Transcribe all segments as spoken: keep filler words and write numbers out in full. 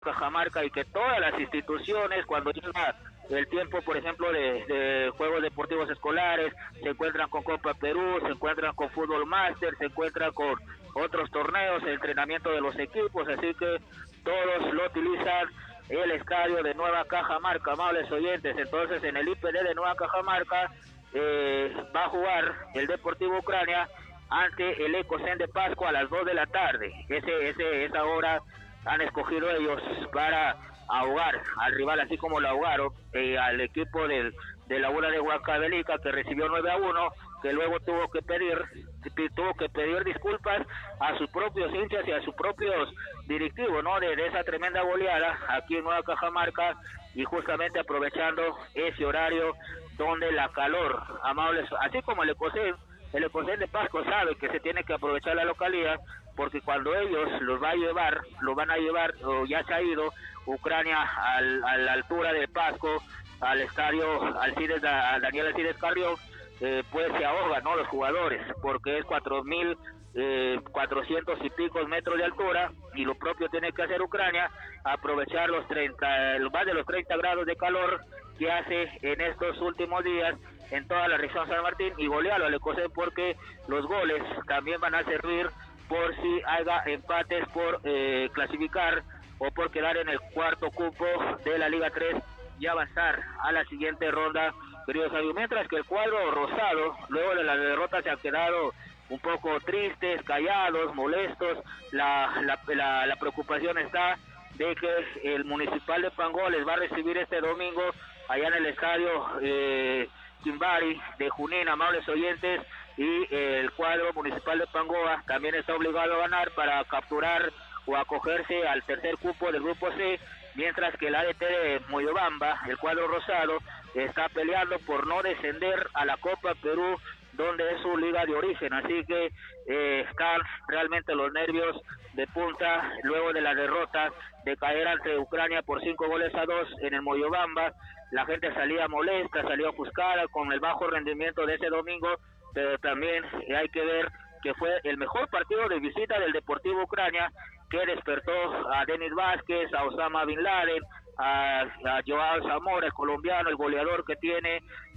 Cajamarca, y que todas las instituciones, cuando llega el tiempo, por ejemplo, de, de Juegos Deportivos Escolares, se encuentran con Copa Perú, se encuentran con Fútbol Máster, se encuentran con otros torneos, el entrenamiento de los equipos, así que todos lo utilizan el estadio de Nueva Cajamarca, amables oyentes. Entonces, en el I P D de Nueva Cajamarca eh, va a jugar el Deportivo Ucrania ante el Ecocen de Pasco a las dos de la tarde. Ese, ese, esa hora han escogido ellos para ahogar al rival, así como lo ahogaron eh, al equipo del, de la U N A de Huancavelica, que recibió nueve a uno, que luego tuvo que pedir tuvo que pedir disculpas a sus propios hinchas y a sus propios directivos, ¿no? De, de esa tremenda goleada aquí en Nueva Cajamarca, y justamente aprovechando ese horario donde la calor, amables, así como el Ecocen, el Ecocen de Pasco sabe que se tiene que aprovechar la localidad, porque cuando ellos los va a llevar, los van a llevar, o ya se ha ido Ucrania al, a la altura de Pasco, al estadio Alcides, a Daniel Alcides Carrión, eh, pues se ahogan, ¿no?, los jugadores, porque es cuatro mil cuatrocientos y pico metros de altura, y lo propio tiene que hacer Ucrania, aprovechar los treinta, más de los treinta grados de calor que hace en estos últimos días en toda la región San Martín, y golearlo al Ecocen, porque los goles también van a servir por si haya empates por eh, clasificar o por quedar en el cuarto cupo de la Liga tres y avanzar a la siguiente ronda, queridos amigos. Mientras que el cuadro rosado, luego de la derrota, se ha quedado un poco tristes, callados, molestos. La, la, la, la preocupación está de que el Municipal de Pangó les va a recibir este domingo allá en el estadio eh, Quimbari de Junín, amables oyentes, y eh, el cuadro Municipal de Pangoa también está obligado a ganar para capturar o acogerse al tercer cupo del grupo C, mientras que el A D T de Moyobamba, el cuadro rosado, está peleando por no descender a la Copa Perú, donde es su liga de origen, así que eh, están realmente los nervios de punta luego de la derrota de caer ante Ucrania por cinco goles a dos en el Moyobamba. La gente salía molesta, salió ofuscada con el bajo rendimiento de ese domingo, pero también hay que ver que fue el mejor partido de visita del Deportivo Ucrania, que despertó a Denis Vázquez, a Osama Bin Laden, a, a Joao Zamora, el colombiano, el goleador que tiene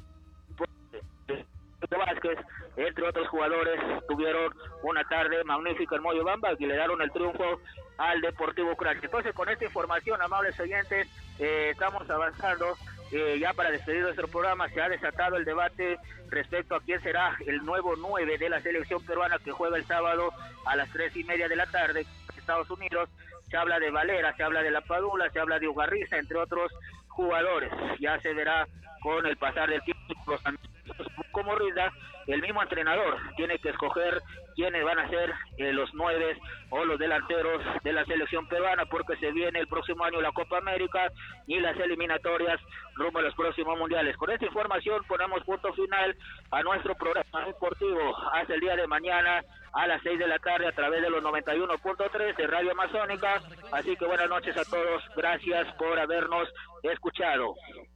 Vázquez, entre otros jugadores. Tuvieron una tarde magnífica en Moyobamba y le dieron el triunfo al Deportivo Ucrania. Entonces, con esta información, amables oyentes, eh, estamos avanzando. Eh, ya para despedir nuestro programa, se ha desatado el debate respecto a quién será el nuevo nueve de la selección peruana, que juega el sábado a las tres y media de la tarde en Estados Unidos. Se habla de Valera, se habla de La Padula, se habla de Ugarriza, entre otros jugadores. Ya se verá con el pasar del tiempo como rinda. El mismo entrenador tiene que escoger quiénes van a ser eh, los nueve o los delanteros de la selección peruana, porque se viene el próximo año la Copa América y las eliminatorias rumbo a los próximos mundiales. Con esta información ponemos punto final a nuestro programa deportivo hasta el día de mañana a las seis de la tarde a través de los noventa y uno punto tres de Radio Amazónica. Así que buenas noches a todos, gracias por habernos escuchado.